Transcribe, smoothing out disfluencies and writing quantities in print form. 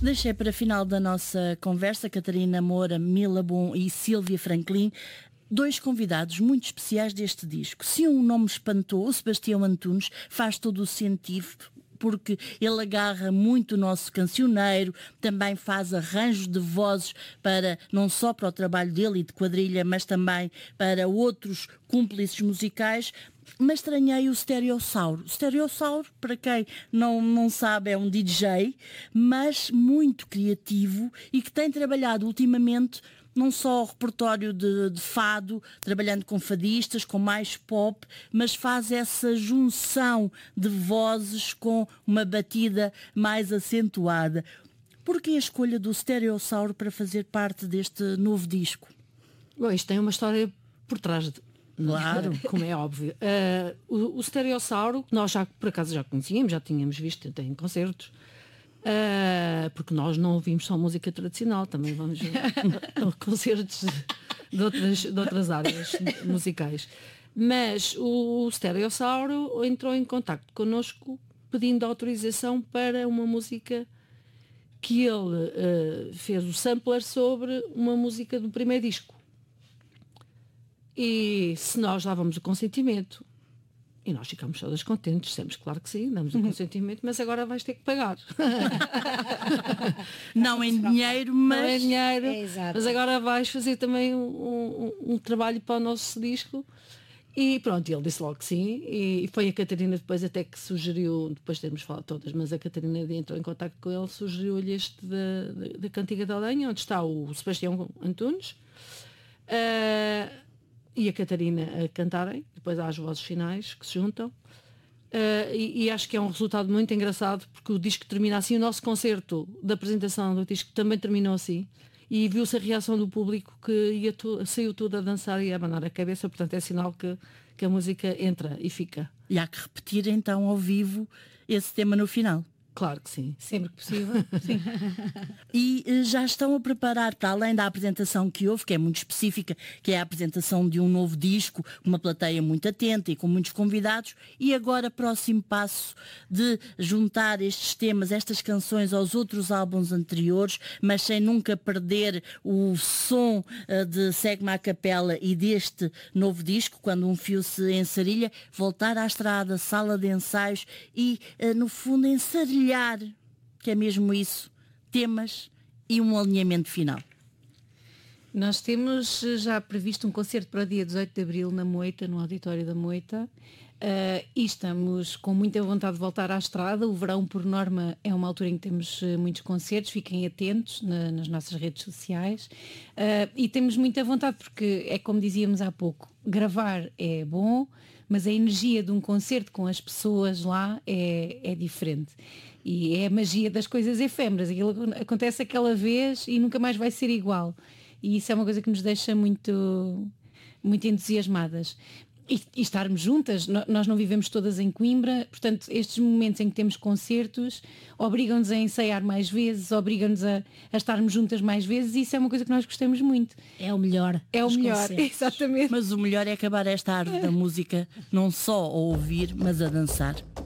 Deixei para final da nossa conversa Catarina Moura, Mila Bon e Sílvia Franklin, dois convidados muito especiais deste disco. Se um nome espantou, o Sebastião Antunes, faz todo o sentido, porque ele agarra muito o nosso cancioneiro, também faz arranjos de vozes para, não só para o trabalho dele e de quadrilha, mas também para outros cúmplices musicais. Mas estranhei o Stereossauro. O Stereossauro, para quem não sabe, é um DJ, mas muito criativo e que tem trabalhado ultimamente não só o repertório de fado, trabalhando com fadistas, com mais pop, mas faz essa junção de vozes com uma batida mais acentuada. Por que a escolha do Stereossauro para fazer parte deste novo disco? Bom, isto tem uma história por trás de... Claro. Como é óbvio. O Stereossauro, nós já, por acaso, já conhecíamos, já tínhamos visto até em concertos, porque nós não ouvimos só música tradicional, também vamos a concertos de outras áreas musicais. Mas o Stereossauro entrou em contacto connosco pedindo autorização para uma música que ele fez o sampler sobre uma música do primeiro disco. E se nós dávamos o consentimento, e nós ficámos todas contentes, dissemos, claro que sim, damos o consentimento, mas agora vais ter que pagar. Não em dinheiro, mas... Não é dinheiro, mas agora vais fazer também um trabalho para o nosso disco. E pronto, ele disse logo que sim, e foi a Catarina depois até que sugeriu, depois de termos falado todas, mas a Catarina entrou em contacto com ele, sugeriu-lhe este da Cantiga da Aldeia, onde está o Sebastião Antunes, e a Catarina a cantarem, depois há as vozes finais que se juntam, e acho que é um resultado muito engraçado, porque o disco termina assim, o nosso concerto da apresentação do disco também terminou assim, e viu-se a reação do público que saiu tudo a dançar e a abanar a cabeça, portanto é sinal que a música entra e fica. E há que repetir então ao vivo esse tema no final. Claro que sim. Sempre que possível. Sim. E já estão a preparar, para além da apresentação que houve, que é muito específica, que é a apresentação de um novo disco, uma plateia muito atenta e com muitos convidados, e agora próximo passo de juntar estes temas, estas canções aos outros álbuns anteriores, mas sem nunca perder o som de Segue-me à Capela e deste novo disco, Quando um Fio se Ensarilha, voltar à estrada, sala de ensaios e, no fundo, ensarilhar, que é mesmo isso, temas e um alinhamento final. Nós temos já previsto um concerto para o dia 18 de Abril na Moita, no auditório da Moita, e estamos com muita vontade de voltar à estrada. O verão, por norma, é uma altura em que temos muitos concertos, fiquem atentos nas nossas redes sociais, e temos muita vontade porque é como dizíamos há pouco, gravar é bom, mas a energia de um concerto com as pessoas lá é diferente. E é a magia das coisas efêmeras. Aquilo acontece aquela vez e nunca mais vai ser igual. E isso é uma coisa que nos deixa muito, muito entusiasmadas. E estarmos juntas, nós não vivemos todas em Coimbra, portanto estes momentos em que temos concertos obrigam-nos a ensaiar mais vezes, obrigam-nos a estarmos juntas mais vezes, e isso é uma coisa que nós gostamos muito. É o melhor. É o melhor, exatamente. Mas o melhor é acabar esta arte da música não só a ouvir, mas a dançar.